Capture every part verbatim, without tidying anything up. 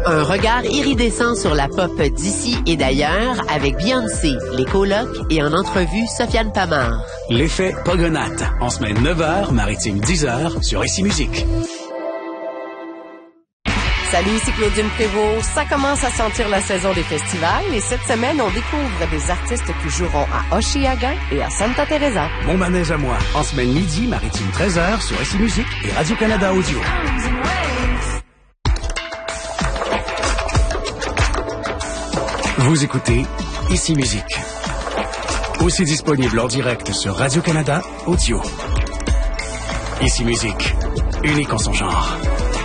Un regard iridescent sur la pop d'ici et d'ailleurs avec Beyoncé, les colocs et en entrevue Sofiane Pamart. L'effet Pogonate, en semaine neuf heures, maritime dix heures sur Ici Musique. Salut, ici Claudine Prévost. Ça commence à sentir la saison des festivals et cette semaine, on découvre des artistes qui joueront à Osheaga et à Santa Teresa. Mon manège à moi, en semaine midi, maritime treize heures sur Ici Musique et Radio-Canada Audio. Vous écoutez Ici Musique. Aussi disponible en direct sur Radio-Canada Audio. Ici Musique, unique en son genre.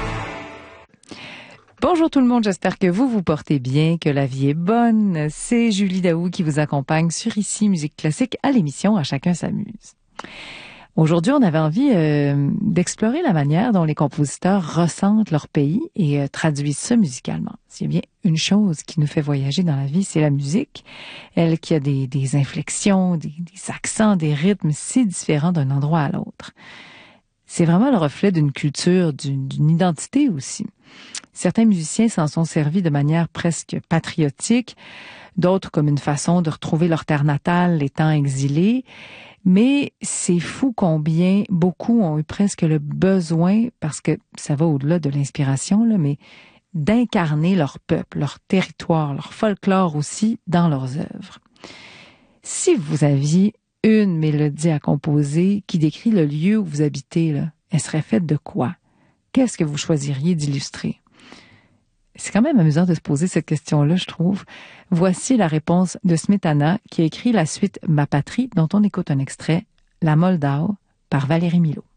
Bonjour tout le monde, j'espère que vous vous portez bien, que la vie est bonne. C'est Julie Daou qui vous accompagne sur Ici Musique Classique à l'émission À chacun s'amuse. Aujourd'hui, on avait envie euh, d'explorer la manière dont les compositeurs ressentent leur pays et euh, traduisent ça musicalement. S'il y a bien une chose qui nous fait voyager dans la vie, c'est la musique. Elle qui a des, des inflexions, des, des accents, des rythmes si différents d'un endroit à l'autre. C'est vraiment le reflet d'une culture, d'une, d'une identité aussi. Certains musiciens s'en sont servis de manière presque patriotique, d'autres comme une façon de retrouver leur terre natale étant exilés. Mais c'est fou combien beaucoup ont eu presque le besoin, parce que ça va au-delà de l'inspiration, là, mais d'incarner leur peuple, leur territoire, leur folklore aussi dans leurs œuvres. Si vous aviez une mélodie à composer qui décrit le lieu où vous habitez, là, elle serait faite de quoi? Qu'est-ce que vous choisiriez d'illustrer? C'est quand même amusant de se poser cette question-là, je trouve. Voici la réponse de Smetana, qui a écrit la suite Ma patrie, dont on écoute un extrait, La Moldau, par Valérie Milot.